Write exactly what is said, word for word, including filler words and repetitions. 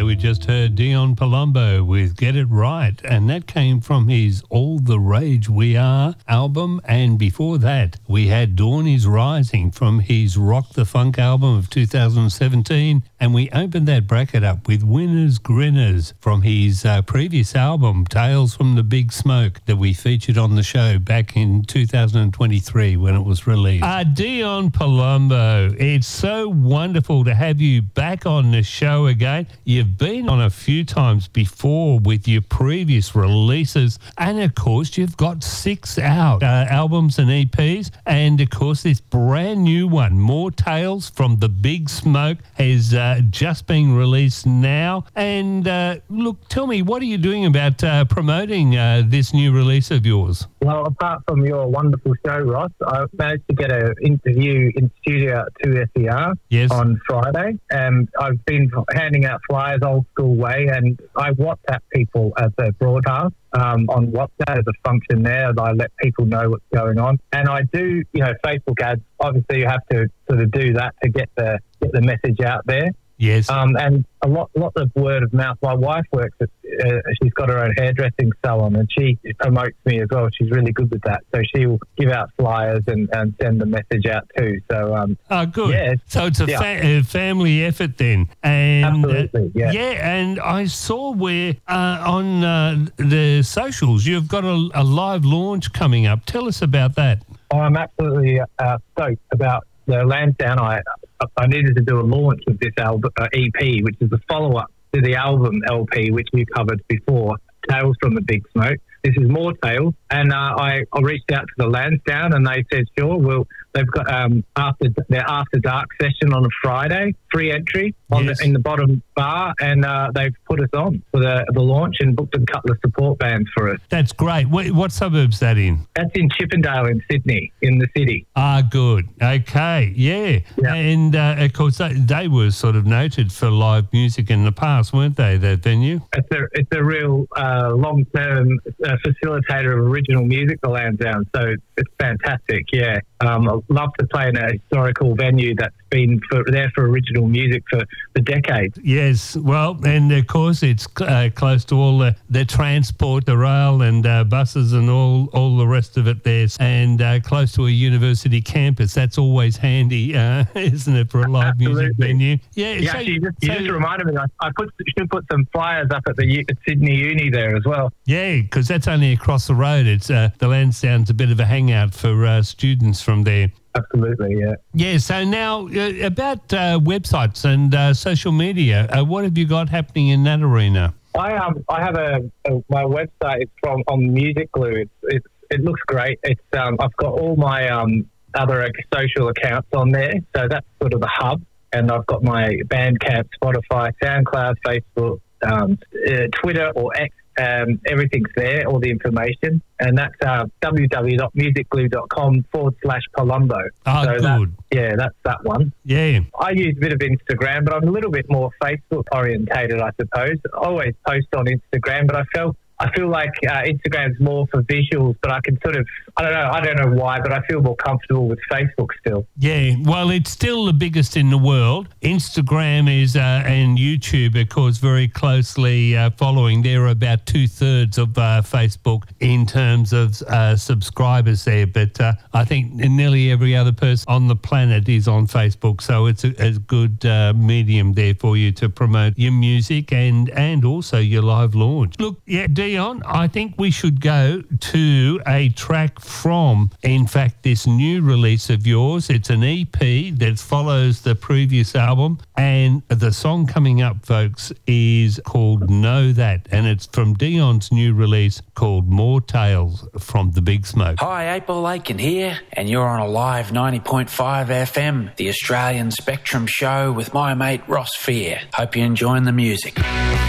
we just heard Dion Palumbo with Get It Right, and that came from his All the Rage We Are album, and before that we had Dawn is Rising from his Rock the Funk album of two thousand seventeen, and we opened that bracket up with Winners Grinners from his uh, previous album Tales from the Big Smoke that we featured on the show back in two thousand twenty-three when it was released. Uh, Dion Palumbo, it's so wonderful to have you back on the show again. You've been on a few times before with your previous releases, and of course you've got six out uh, albums and E Ps, and of course this brand new one, More Tales from the Big Smoke, has uh, just been released now. And uh, look, tell me, what are you doing about uh, promoting uh, this new release of yours? Well, apart from your wonderful show, Ross, I managed to get an interview in studio at two S E R yes. on Friday. Um, I've been handing out flyers old school way, and I WhatsApp people as a broadcast. Um, on WhatsApp, there's a function there that I let people know what's going on. And I do, you know, Facebook ads. Obviously, you have to sort of do that to get the get the message out there. Yes. Um, and a lot, lot of word of mouth. My wife works at, uh, she's got her own hairdressing salon, and she promotes me as well. She's really good with that. So she'll give out flyers and, and send the message out too. So, um, oh, good. Yeah, so it's a, yeah. fa- a family effort then. And, Absolutely, uh, yeah. Yeah, and I saw where uh, on uh, the socials you've got a, a live launch coming up. Tell us about that. Oh, I'm absolutely uh, stoked about the Lansdowne. I I needed to do a launch of this album uh, E P, which is a follow-up to the album L P, which you covered before, Tales from the Big Smoke. This is More Tales, and uh, I, I reached out to the Lansdowne, and they said, sure, well, they've got um, after their After Dark session on a Friday, free entry on yes. the, in the bottom bar, and uh, they've put us on for the, the launch and booked a couple of support bands for us. That's great. What, what suburb's that in? That's in Chippendale in Sydney, in the city. Ah, good. Okay, yeah. yeah. And, uh, of course, they, they were sort of noted for live music in the past, weren't they, that venue? It's a, it's a real uh, long-term uh, facilitator of original music, the Lansdowne, so it's, it's fantastic, yeah. Um, I'd love to play in a historical venue that's been for, there for original music for, for decades. Yes, well, and of course it's uh, close to all the, the transport, the rail and uh, buses and all, all the rest of it there, and uh, close to a university campus. That's always handy, uh, isn't it, for a live Absolutely. music venue? Yeah, yeah so, you, just, you so, just reminded me, I, I put, should put some flyers up at the U, at Sydney Uni there as well. Yeah, because that's only across the road. It's uh, the Lansdowne's a bit of a hangout for uh, students from there. Absolutely, yeah. Yeah, so now uh, about uh, websites and uh, social media, uh, what have you got happening in that arena? I um I have a, a my website. It's from on Music Glue. It's, it's it looks great. It's um I've got all my um other social accounts on there, so that's sort of the hub. And I've got my Bandcamp, Spotify, SoundCloud, Facebook, um, uh, Twitter or X. Um, everything's there, all the information, and that's uh, www.musicglue.com forward slash Palumbo. Oh, so good. That, yeah, that's that one. Yeah. I use a bit of Instagram, but I'm a little bit more Facebook orientated, I suppose. I always post on Instagram, but I felt I feel like uh, Instagram's more for visuals, but I can sort of, I don't know, I don't know why, but I feel more comfortable with Facebook still. Yeah, well, it's still the biggest in the world. Instagram is, uh, and YouTube, of course, very closely uh, following. They're about two-thirds of uh, Facebook in terms of uh, subscribers there, but uh, I think nearly every other person on the planet is on Facebook, so it's a, a good uh, medium there for you to promote your music and, and also your live launch. Look, yeah, Dion, I think we should go to a track from, in fact, this new release of yours. It's an E P that follows the previous album, and the song coming up, folks, is called Know That, and it's from Dion's new release called More Tales from the Big Smoke. Hi, April Aiken here, and you're on a live ninety point five F M, the Australian Spectrum show with my mate Ross Fear. Hope you're enjoying the music.